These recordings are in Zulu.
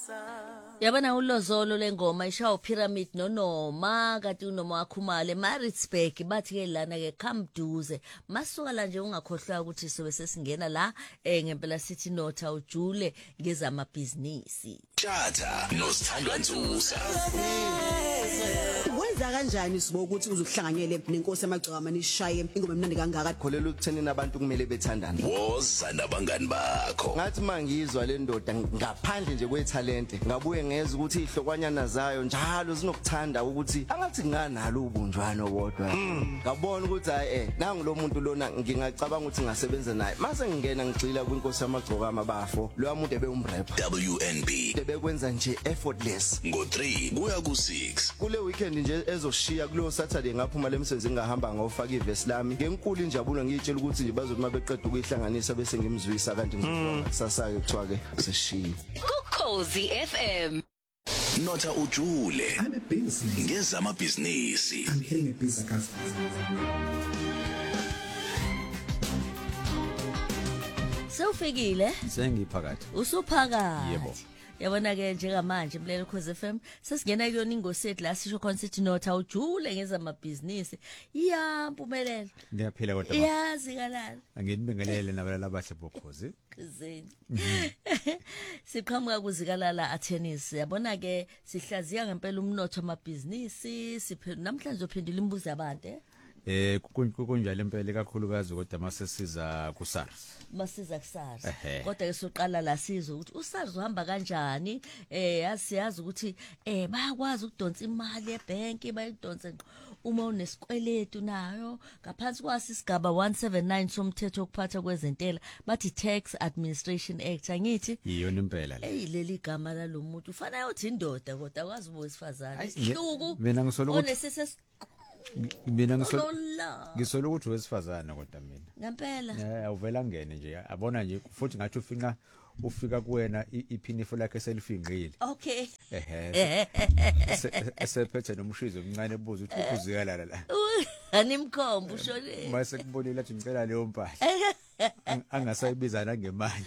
Yabona ulozolo lengoma ishawa pyramid nonoma kati unoma wakhumale Maritzburg bathi ke lana ke Kamduze masuka la nje ungakhohlwa ukuthi sobe sesingena la ngempela sithi notha ujule ngezama business Tjata noSithandwa Nzusa Wenza kanjani sibo ukuthi uzohlanganyele nenkosi yamagcwama nishaye ingoma emnandi kangaka kholela ukuthenini abantu kumele bethandane woza nabangani bakho ngathi mangizwa le ndoda ngaphandle nje kwethalente ngabuye ngeza ukuthi ihlokwanyana zayo njalo zinokuthanda ukuthi angathi nganalo ubunjwano bodwa ngabona ukuthi hayi nangu lo muntu lona ngingacabanga ukuthi ngasebenza naye mase ngingena ngigxila kwinkosi yamagcwama bafo lo muntu ebe umrapper WNB ebekwenza nje effortless ngo3 kuya ku6 kule weekend nje ezoshiya kulo Saturday ngaphuma lemsebenzi ngahamba ngofaka ivesi lami ngenkulu injabulo ngiyitshela ukuthi nje bazothi mabeqeda ukuyihlanganisa bese ngimzwisa kanti ngizofaka kusasa ke kuthiwa ke seshiya Ukhozi FM Notha ujule ngezama business I'm hitting a piece of gas. Sewufikile Sengiphakathi. usuphakathi Yebo. Yabona ke njengamanje mlelo Ukhozi FM sesingena kuyona ingosi yethu la sisho concept notha ujule ngezama business iyampumelelo Ngiyaphila kodwa yazi kalala angibingelele nabalala abahle bokhozi. kuzeni siqhamuka kuzikalala attorneys yabona ke sihlaziya ngempela umnotho wamabhizinisi namhlanje uphendula imibuzo yabantu Kunjalo impela kakhulukazi kodwa masesiza ku SARS. masiza kusasa kodwa ke soqala la sizwe ukuthi uSARS uhamba kanjani asiyazi ukuthi bayakwazi ukudonsa imali ebank bayidonse uma unesikweletu nayo ngaphansi kwasi isigaba 179 somthetho okuphatha kwezentela bathi Tax Administration Act angithi Iyona impela le. leli gama lalomuntu ufana uthi indoda kodwa akwazi ubosifazana isihluku Mina ngisola ukuthi onesese mina ngisola ukuthi wesifazana kodwa mina. ngempela Awuvela ngene nje abona nje futhi ngathi ufika kuwena iphinifu lakhe selifingile. okay Esephethe nomshizo omncane ebuza ukuthi ukuzikala la. animkhombo ushole Mase kubonile athi ngicela leyo mpahla. Angasayibizana ngemali.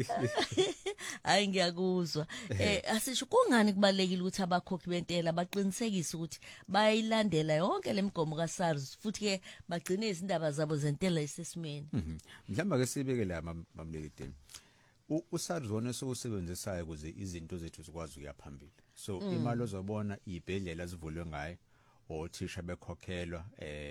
hayi ngiyakuzwa asisho kungani kubalekile ukuthi abakhokhi bentela baqinisekise ukuthi bayilandela yonke lemigomo kaSARS futhi ke bagcine izindaba zabo zentela isesimeni Mhlamba ke sibeke la mamlekete. uSARS wona sokusebenzisayo ukuze izinto zethu zikwazi ukuya phambili. So imali ozobona ibhedlela zivulwe ngayo othisha bekhokhelwa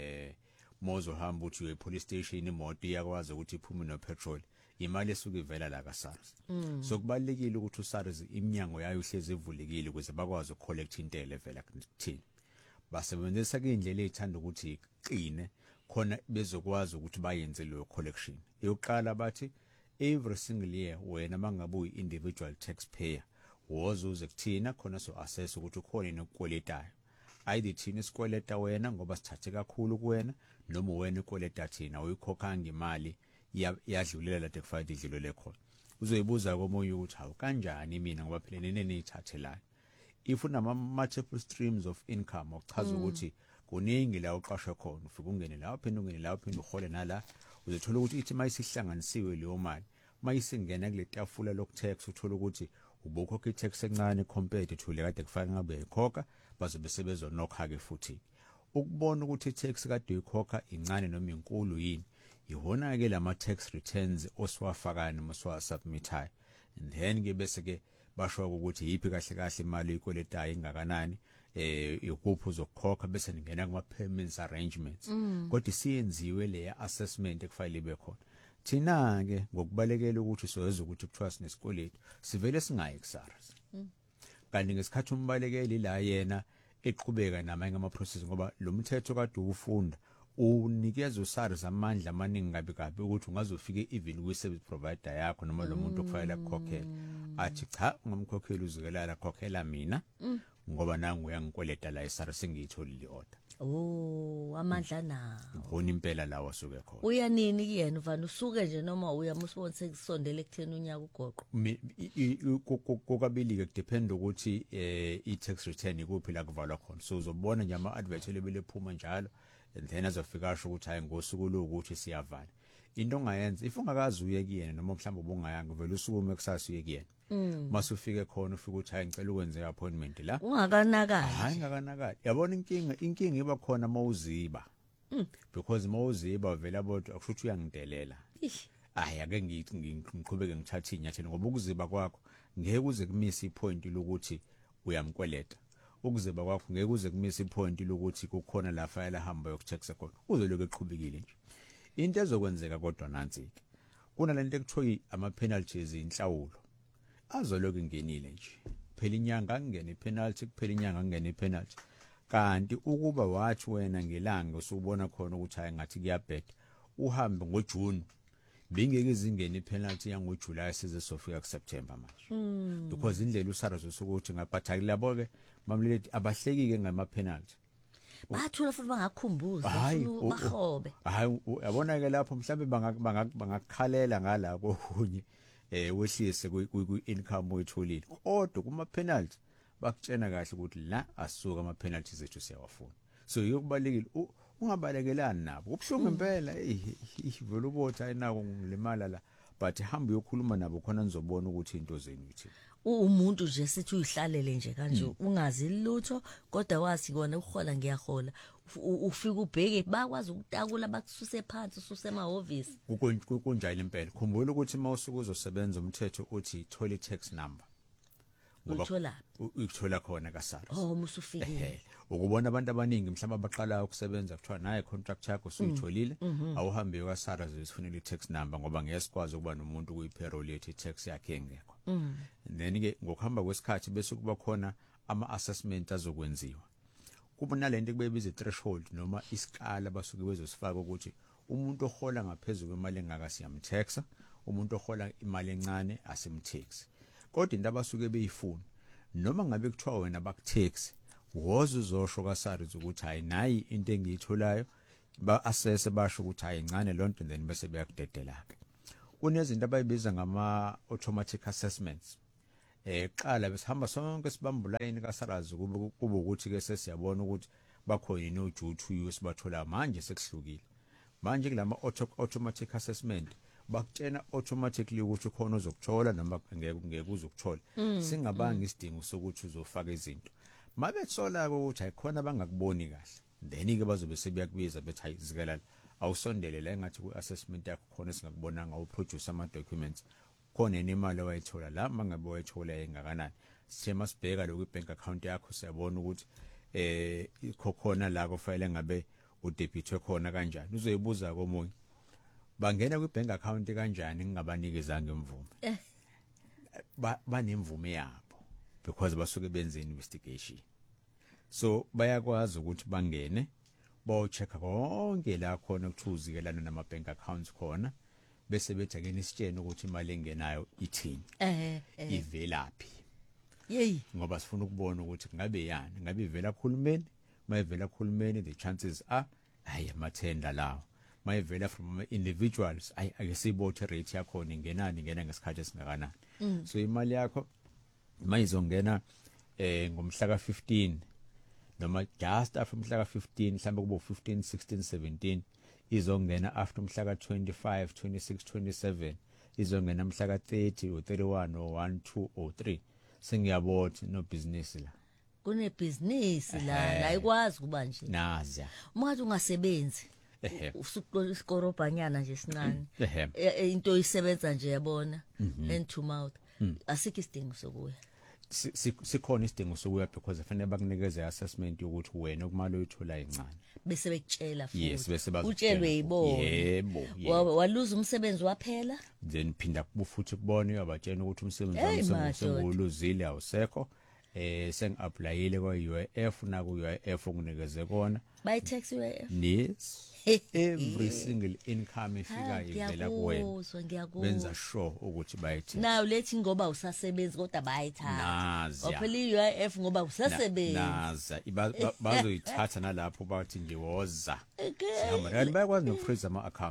mozo hamba uthi uye police station imoto iyakwazi ukuthi iphume no petrol imali esuka ivela la kaSARS. So kubalekile ukuthi uSARS iminyango yayo ihleze ivulekile ukuze bakwazi ukucollect intela evela kuthina. Basebenzisa ke indlela ezithanda ukuthi iqine khona bezokwazi ukuthi bayenze leyo collection. Eyokuqala bathi every single year wena mangabe uyi-individual taxpayer wozuze kuthina khona so assess ukuthi ukhona inokweletayo ayidi thina isikweleta wena ngoba sithathe kakhulu kuwena noma wena ukweleta thina uyikhokhanga imali yadlulela la kufanele idlulele khona uzoyibuza komunye ukuthi hawu kanjani mina ngoba phela nene niyithathelayo if unama multiple streams of income okuchaza ukuthi kuningi la uqashwe khona ufika ungene la uphinde ungene la uphinde uhole nala uzothola ukuthi ithi mayisihlanganisiwe leyo mali mayisingena kule tafula lokutax uthola ukuthi ubukhokha itax encane compared to le kade kufanele ngabe ikhokha bazobe sebezonokha ke futhi ukubona ukuthi itax kade uyikhokha incane noma inkulu yini ihona ke lama tax returns oswafakani maswa submitayo and then ke bese ke basho ukuthi yipi kahle kahle imali ikweletayo ingakanani ukuphi uzokhokha bese ningena kuma payments arrangements kodwa siyenziwe le assessment ekufanele ibe khona thina ke ngokubalekela ukuthi soyeza ukuthi kuthiwa sinesikweletu sivele singayi kuSARS kanti ngesikhathi umbalekeli la yena eqhubeka namanye ama process ngoba lo mthetho kade ufunda unikeza uSARS amandla amaningi kabi ukuthi ungazofika even kwi service provider yakho noma lo muntu okufanele akukhokhela athi cha ngomkhokheli uzikelala khokhela mina ngoba nangu uyangikweleta la iSARS ngiyitholile order amandla nawo ngibona impela lawo asuke khona uyanini kuyena uvana usuke nje noma uyamusibona sekusondele ekutheni unyaka ugoqo kokabili ke depend ukuthi i-tax return ikuphi la kuvalwa khona so uzobona nje ama advert lebele phuma njalo and then azofika asho ukuthi hayi ngosuku lokuthi siyavala into ongayenza if ungakazi uye kuyena noma mhlawumbe ubungayanga vele usukume kusasa uye kuyena mase ufike khona ufika uthi hayi ngicela ukwenze appointment la ungakanakali hayi ngakanakali yabona inkinga iba khona mawuziba because mawuziba vele abodwa akushuthi uyangidelela hayi ake ngiqhubeke ngithathe inyathelo ngoba ukuziba kwakho ngeke uze kumisa ipoint lokuthi uyamkweleta ukuziba kwakho ngeke uze kumisa ipoint lokuthi kukhona la file ahamba yokuchecksa khona uzoloke eqhubekile nje into ezokwenzeka kodwa nansi ke kunalento ekuthiwa ama penalties inhlawulo azoloke ingenile nje phela inyanga angene penalty kuphela inyanga angene penalty kanti ukuba wathi wena ngelanga usubona khona ukuthi hayi ngathi kuyabheda uhambe ngoJune bingeke izingene penalty yangoJuly size sofika kuSeptember manje because indlela uSaras usukuthi ngaphathaki labo ke mamleleti abahlekike ngama penalty bathula futhi bangakhumbuza bahobe hayi yabona ke lapho mhlambe bangakhalela ngala kokunye wehlise ku income oyitholile kodwa kuma penalty bakutshena kahle ukuthi la asuka ama penalties zethu siyawafuna so yokubalekile ungabalekelani nabo ubhlungu impela vele ubotha ayinako ngilimala la but hamba uyokhuluma nabo khona nizobona ukuthi into zenu yithini umuntu nje sithi uyihlalele nje kanje ungazi lutho kodwa wathi kona uhola ngiyahola ufika ubheke bakwazi ukutakula bakususe phansi ususe emahhovisi kunjalo impela khumbula ukuthi mawusuku uzosebenza umthetho uthi toilet tax number uthola ukuthola khona kaSARS musufikile ukubona abantu abaningi mhlawumbe abaqala ukusebenza kuthiwa naye contract yakho usuyitholile awuhambe kwaSARS uzifunela i-tax number ngoba ngesikwazi ukuba nomuntu kuyi-payroll yethi i-tax yakhe engekho then ke ngokuhamba kwesikhathi bese kuba khona ama-assessment azokwenziwa kuba nalento kubebiza threshold noma iskala basuke bezosifaka ukuthi umuntu ohola ngaphezulu kwemali engaka siyamtaxa umuntu ohola imali encane asimtax kodwa into abasuke beyifuna noma ngabe kuthiwa wena bakutax woza uzosho kaSARS ukuthi hayi nayi into engiyitholayo ba assess basho ukuthi hayi incane lonto then bese beyakudedela ke kunezinto abayibiza ngama automatic assessments qala besihamba sonke sibambula yini kaSARS kube ukuthi ke sesiyabona ukuthi bakhona noju 2 sibathola manje sekuhlukile manje kulama automatic assessment bakutshena automatically ukuthi khona uzokuthola noma ngeke uzokuthola singabanga isidingo sokuthi uzofaka izinto mabethola ukuthi ayikhona abangakuboni kahle then ke bazobe sebeyakubiza bethi hayizikela awusondele la engathi ku assessment yakho khona singakubonanga uproduce ama documents khona nemali owayithola la mangabe wayithola engakanani sithema sibheka lokhu ibank account yakho siyabona ukuthi khona la kufanele ngabe udebitwe khona kanjani uzoyibuza komunye bangena kwibank account kanjani ngingabanikezanga imvume banemvume yabo because basuke benze investigation so bayakwazi ukuthi bangene bayochecka konke la khona ukuthuzikelana nama bank accounts khona bese bethi ake nisitshene ukuthi imali engenayo ithini ivelaphi yeyi ngoba sifuna ukubona ukuthi ngabe yani ngabe ivela kuhulumeni mayivela kuhulumeni the chances are hayi amathenda lawo mayivela from individuals ake sibothe rate yakho ingenani ngena ngesikhathi esingakanani so imali yakho mayizongena ngomhla ka15 noma just after umhla ka15 mhlambe kubo 15 16 17 izongena after umhla ka25 26 27 izongena umhla ka30 or 31 or 1 2 or 3 sengiyabotha no business la kune business la ayikwazi kuba nje naza umuntu ungasebenzi usukorobhanyana nje sincane into isebenza nje yabona hand to mouth asikho isidingo sokuya sikhona isidingo sokuya because kufanele bakunikeze assessment ukuthi wena okumali uyithola incane bese bekutshela futhi yes bese utshelwe yibona yebo waluza umsebenzi waphela then phinda kubufuthi kubone abatshena ukuthi umsebenzi wami senguluzile awusekho sengiapplyile kwa UIF na ku UIF ukunikeze kona by tax UIF yes every single income ifika ivela kuwena benza sure ukuthi bayithi now lethi ngoba usasebenzi kodwa bayithatha waphela UIF ngoba usasebenzi naza bazoyithatha nalapho bathi nje woza sihamba kanti bayakwazi nokufreeze ama account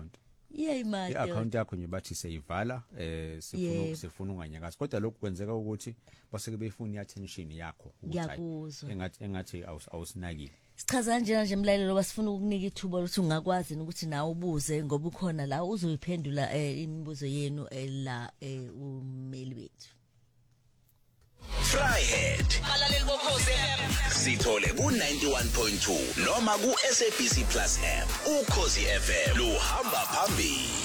imali i-account yakho nje bathi seyivala sifuna unganyakazi kodwa lokhu kwenzeka ukuthi base befuna i-attention yakho engathi awusinakile. Sichaza nje mlalelo loba sifuna ukukunika ithuba ukuthi ungakwazi ukuthi nawe ubuze ngoba ukhona la uzoyiphendula imibuzo yenu la ummeli wethu. Fryhead balaleli boKhozi sithole ku91.2 noma ku SABC Plus app. uKhozi FM luhamba phambili.